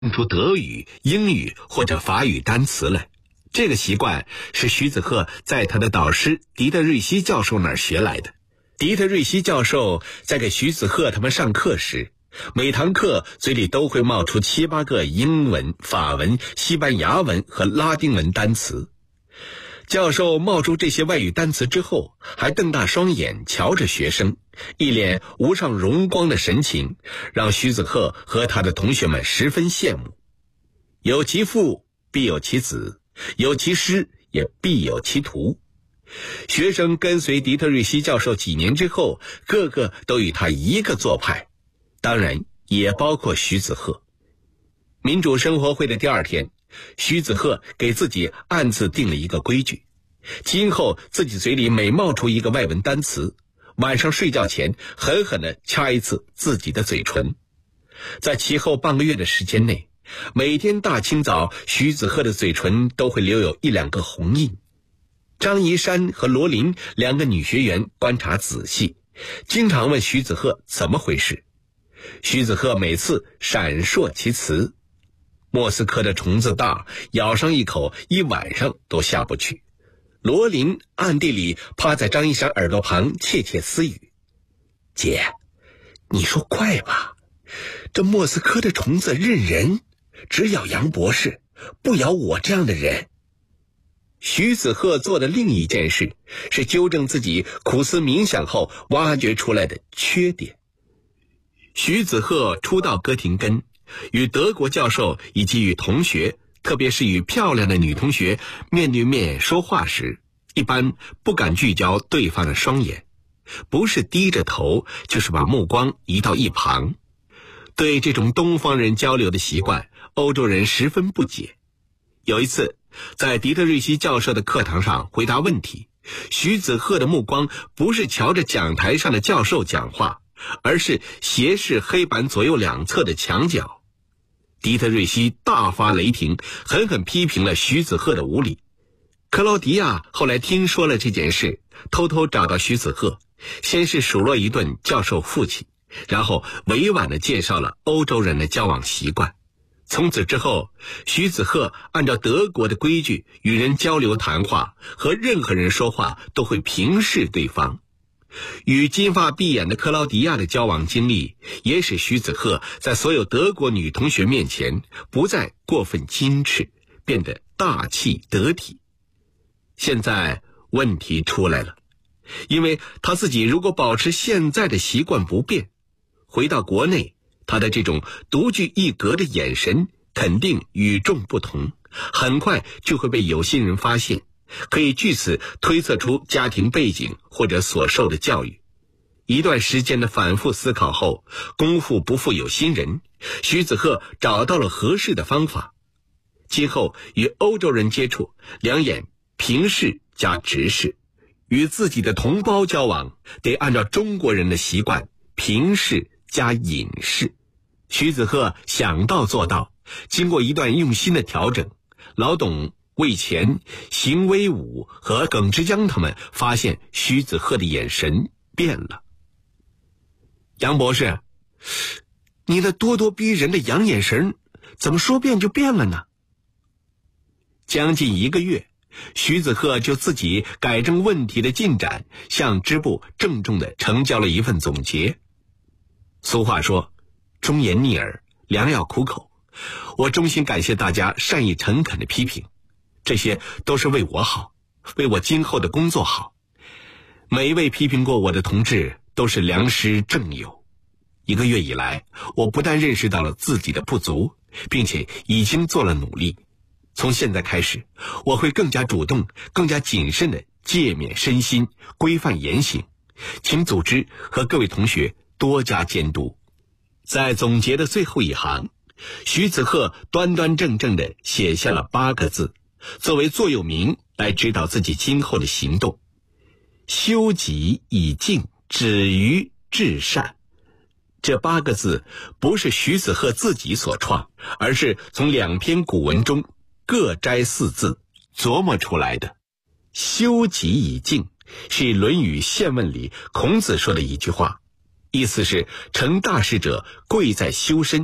出德语、英语或者法语单词来。这个习惯是徐子鹤在他的导师狄特瑞希教授那儿学来的。狄特瑞希教授在给徐子鹤他们上课时，每堂课嘴里都会冒出7、8个英文、法文、西班牙文和拉丁文单词。教授冒出这些外语单词之后，还瞪大双眼瞧着学生，一脸无上荣光的神情，让徐子鹤和他的同学们十分羡慕。有其父必有其子，有其师也必有其徒。学生跟随狄特瑞希教授几年之后，个个都与他一个做派，当然也包括徐子鹤。民主生活会的第2天，徐子鹤给自己暗自定了一个规矩，今后自己嘴里每冒出一个外文单词，晚上睡觉前狠狠地掐一次自己的嘴唇。在其后半个月的时间内，每天大清早，徐子鹤的嘴唇都会留有1、2个红印。张怡山和罗琳2个女学员观察仔细，经常问徐子鹤怎么回事。徐子鹤每次闪烁其词：莫斯科的虫子大，咬上一口1晚上都下不去。罗琳暗地里趴在张一山耳朵旁窃窃私语：姐，你说怪吧，这莫斯科的虫子认人，只咬杨博士，不咬我这样的人。徐子鹤做的另一件事是纠正自己苦思冥想后挖掘出来的缺点。徐子鹤初到哥廷根，与德国教授以及与同学，特别是与漂亮的女同学面对面说话时，一般不敢聚焦对方的双眼，不是低着头，就是把目光移到一旁。对这种东方人交流的习惯，欧洲人十分不解。有一次，在狄特瑞希教授的课堂上回答问题，徐子鹤的目光不是瞧着讲台上的教授讲话，而是斜视黑板左右2侧的墙角。狄特瑞希大发雷霆，狠狠批评了徐子鹤的无礼。克劳迪亚后来听说了这件事，偷偷找到徐子鹤，先是数落一顿教授父亲，然后委婉地介绍了欧洲人的交往习惯。从此之后，徐子鹤按照德国的规矩与人交流谈话，和任何人说话都会平视对方。与金发碧眼的克劳迪亚的交往经历，也使徐子鹤在所有德国女同学面前不再过分矜持，变得大气得体。现在问题出来了，因为他自己如果保持现在的习惯不变，回到国内，他的这种独具一格的眼神肯定与众不同，很快就会被有心人发现，可以据此推测出家庭背景或者所受的教育。一段时间的反复思考后，功夫不负有心人，徐子鹤找到了合适的方法。今后与欧洲人接触，两眼平视加直视；与自己的同胞交往，得按照中国人的习惯，平视加隐视。徐子鹤想到做到，经过一段用心的调整，老董、魏乾、邢威武和耿之江他们发现徐子鹤的眼神变了。杨博士，你的咄咄逼人的洋眼神怎么说变就变了呢？将近1个月，徐子鹤就自己改正问题的进展向支部郑重地呈交了一份总结。俗话说，忠言逆耳，良药苦口。我衷心感谢大家善意诚恳的批评，这些都是为我好，为我今后的工作好。每一位批评过我的同志都是良师正友。1个月以来，我不但认识到了自己的不足，并且已经做了努力。从现在开始，我会更加主动、更加谨慎地诫勉身心，规范言行，请组织和各位同学多加监督。在总结的最后一行，徐子鹤端端正正地写下了8个字，作为座右铭来指导自己今后的行动：修己以敬，止于至善。这8个字不是徐子鹤自己所创，而是从2篇古文中各摘4字琢磨出来的。修己以敬是《论语宪问》里孔子说的一句话，意思是成大事者贵在修身，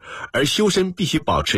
而修身必须保持